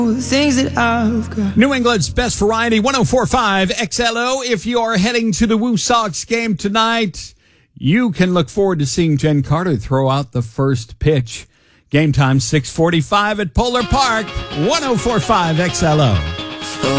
the things that I've got. New England's best variety, 104.5 XLO. If you are heading to the Woo Sox game tonight, you can look forward to seeing Jen Carter throw out the first pitch. Game time 6:45 at Polar Park, 104.5 XLO.